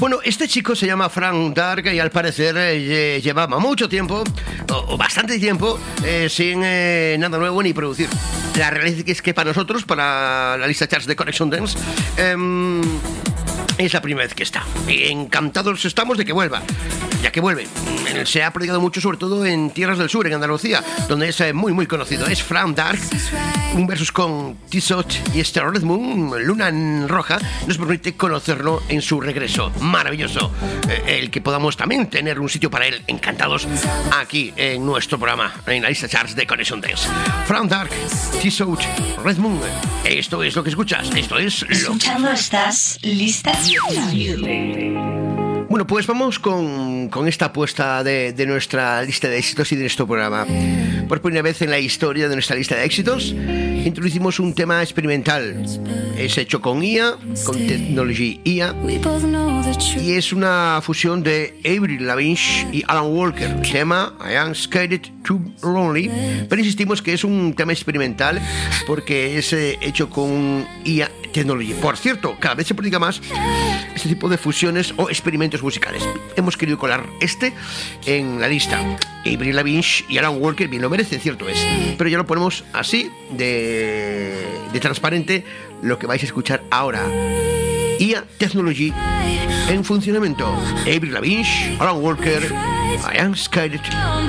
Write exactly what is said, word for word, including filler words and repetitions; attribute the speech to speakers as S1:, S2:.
S1: Bueno, este chico se llama Frank Dark y al parecer eh, llevaba mucho tiempo, o, o bastante tiempo, eh, sin eh, nada nuevo ni producir. La realidad es que para nosotros, para la lista charts de Connection Dance, eh, es la primera vez que está. Encantados estamos de que vuelva, ya que vuelve. Se ha prodigado mucho, sobre todo en tierras del sur, en Andalucía, donde es eh, muy muy conocido. Es Frank Dark, un versus con T-Sot y este Red Moon, Luna Roja, nos permite conocerlo en su regreso. Maravilloso. Eh, el que podamos también tener un sitio para él, encantados, aquí en nuestro programa, en la lista charts de Connection Dance. Frank Dark, T-Sot, Red Moon. Esto es lo que escuchas. Esto es lo...
S2: Escuchando estás, lista.
S1: Bueno, pues vamos con, con esta apuesta de, de nuestra lista de éxitos y de nuestro programa. Por primera vez en la historia de nuestra lista de éxitos, introducimos un tema experimental. Es hecho con I A, con Technology I A, y es una fusión de Avril Lavigne y Alan Walker. El tema I Am Scared Too Lonely, pero insistimos que es un tema experimental porque es eh, hecho con I A Technology. Por cierto, cada vez se practica más este tipo de fusiones o experimentos musicales. Hemos querido colar este en la lista. Avril Lavigne y Alan Walker bien lo merecen, cierto es, pero ya lo ponemos así de, de transparente lo que vais a escuchar ahora. I A Technology en funcionamiento. Avril Lavigne, Alan Walker, I Am Scared